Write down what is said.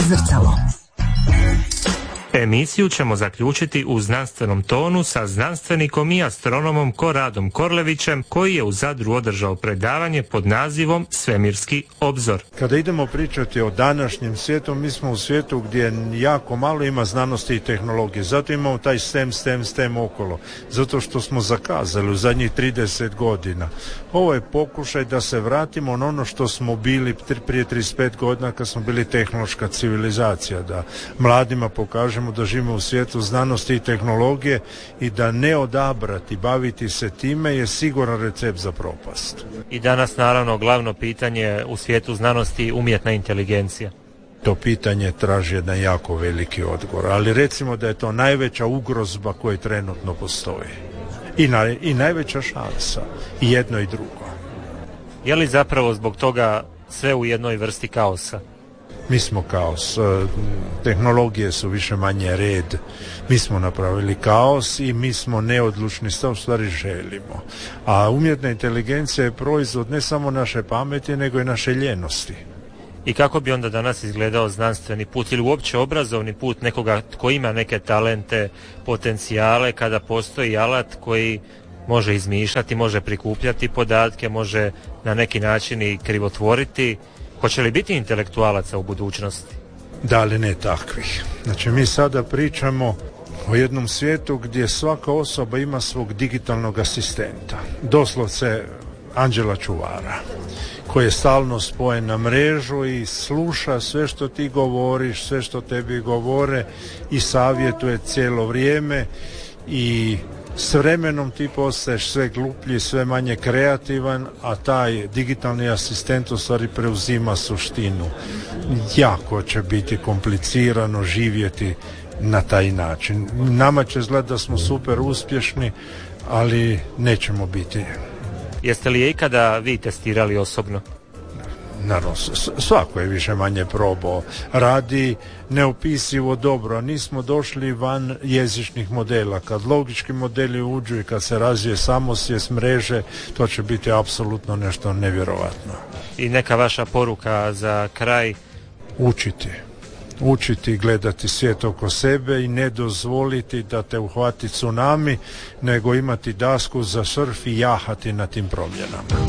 Zrcalo. Emisiju ćemo zaključiti u znanstvenom tonu sa znanstvenikom i astronomom Koradom Korlevićem, koji je u Zadru održao predavanje pod nazivom Svemirski obzor. Kada idemo pričati o današnjem svijetu, mi smo u svijetu gdje jako malo ima znanosti i tehnologije. Zato imamo taj STEM okolo. Zato što smo zakazali u zadnjih 30 godina. Ovo je pokušaj da se vratimo na ono što smo bili prije 35 godina kad smo bili tehnološka civilizacija. Da mladima pokažemo da živimo u svijetu znanosti i tehnologije i da ne odabrati, baviti se time je siguran recept za propast. I danas naravno glavno pitanje u svijetu znanosti umjetna inteligencija. To pitanje traži jedan jako veliki odgovor, ali recimo da je to najveća ugrozba koja trenutno postoji. I najveća šansa, i jedno i drugo. Je li zapravo zbog toga sve u jednoj vrsti kaosa? Mi smo kaos, tehnologije su više manje red, mi smo napravili kaos i mi smo neodlučni što u stvari želimo. A umjetna inteligencija je proizvod ne samo naše pameti, nego i naše ljenosti. I kako bi onda danas izgledao znanstveni put ili uopće obrazovni put nekoga tko ima neke talente, potencijale, kada postoji alat koji može izmišljati, može prikupljati podatke, može na neki način i krivotvoriti? Hoće li biti intelektualaca u budućnosti? Da li ne takvih. Znači mi sada pričamo o jednom svijetu gdje svaka osoba ima svog digitalnog asistenta. Doslovce anđela čuvara, koji je stalno spojen na mrežu i sluša sve što ti govoriš, sve što tebi govore i savjetuje cijelo vrijeme i s vremenom ti postaješ sve gluplji, sve manje kreativan, a taj digitalni asistent u stvari preuzima suštinu. Jako će biti komplicirano živjeti na taj način. Nama će izgledati da smo super uspješni, ali nećemo biti. Jeste li je ikada vi testirali osobno? Naravno, svako je više manje probao. Radi neopisivo dobro, a nismo došli van jezičnih modela. Kad logički modeli uđu i kad se razvije samosvijest mreže, to će biti apsolutno nešto nevjerovatno. I neka vaša poruka za kraj? Učiti, gledati svijet oko sebe i ne dozvoliti da te uhvati tsunami, nego imati dasku za surf i jahati na tim promjenama.